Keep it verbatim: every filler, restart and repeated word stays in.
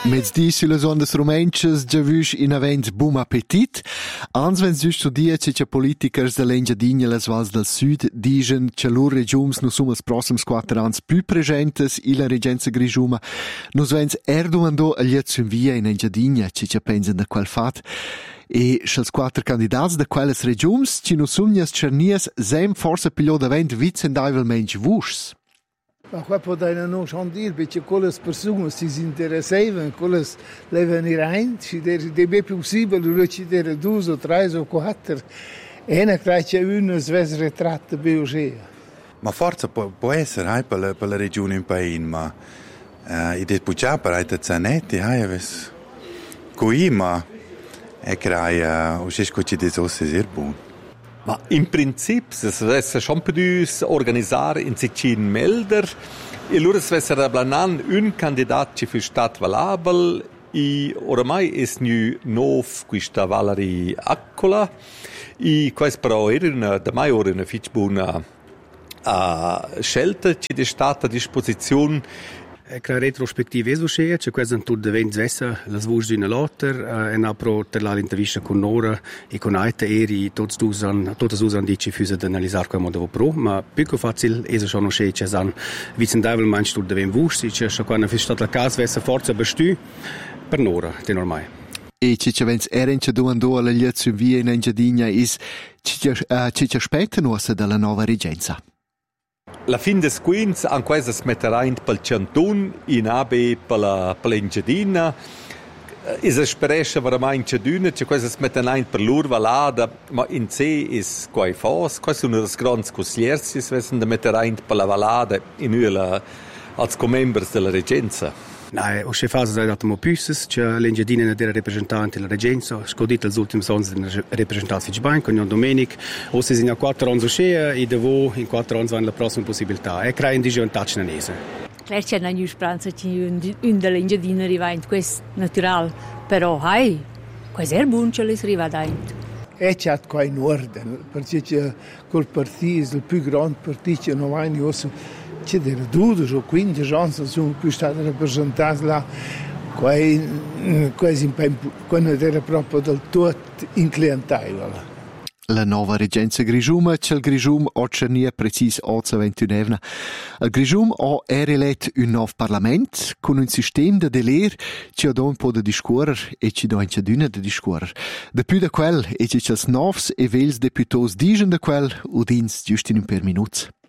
Mezzdi sulle ondas rumenches già vus in avent bum appetit. Ans wenn süst studiert che politikers de l'Engiadina las Vals del Sud digen che lur regiums no sumas prossims quattro ans più presentes illa regenza Grigiuma. Nos vens erdomando a liet via in Engiadina che che pensan da quel fat. E schels quattro candidats de quelles regiums ci no sumnias cernias sem forse piglio davent vicendaivel mensch vuschs. Ma qua potevano non schon dire, perché quelle persone si interessavano, quelle le venivano, se è possibile, recitare due o tre o quattro, e ne c'è una svesa ritratta biologia. Ma forse può, può essere eh, per, la, per la regione in paese, ma uh, i deputati per i zanetti, eh, qui, ma è che uh, c'è che ci sono sehr buon. Ma in principio si deve schon più organizzare in Sicilien Melder e loro si deve planan un candidato per Stadt valabel e ormai è nu nov questa Valerie Accola e questo però era una, da mai ora una fitch buona uh, scelta che è stata a disposizione. Ecco, retrospettiva è successa, c'è questo in tutto evento svessa, la svolge in l'alter, e napro per l'intervista con Nora e con Aita eri, tutti usan, tutti usan dice fusa di analizzare come modo pro, ma più che facile è già non c'è, c'è san, vicendavel manch tutto evento vusti, c'è già quando è stata la casa svessa forza bestù per Nora, è normale. E ci c'è vens erince domandò alla liezzo via in Engiadina is ci ci aspetta nuosa dalla nuova regenza. La fin des quins an questa smetterà in pel Cantun in abe per la per l'Engiadina is a speresce veramente d'una che questa smetterà in per lur valada ma in sé is quai fos quasi una des grands consigliers is wesen de metterà in per la valada in ula als comembers della regenza. Nein, o chefaz sei dato mo püsses, c'è l'Engiadina della rappresentante della regenza, scodita als ultims ans della rappresentante Fitchbank, con Domenic, o se in quattro anni uscea e devo in quattro anni vanno la prossima possibilità. E crea in digione taccinanese. Claro, c'è una speranza che un dell'Engiadina arriva in questo naturale, però, hai, questo è buono che le arriva dentro. E c'è qua in ordine, perché quel partito, il più grande partito, non va in osso. C'è delle dodici o quindici anni sono più stati rappresentati là, quasi quando era proprio del tutto in clientela. La nuova regenza Grigiuma, c'è il Grigium o c'è nie precis oggi ventunevna. Il Grigium o è eletto un nuovo Parlamento con un sistema di deler che ha un po' di discorrere e ci dà anche d'una di discorrere. Da più da quel, e c'è i nuovi e vels deputati dicono da quel, udins giusto in un per minuto.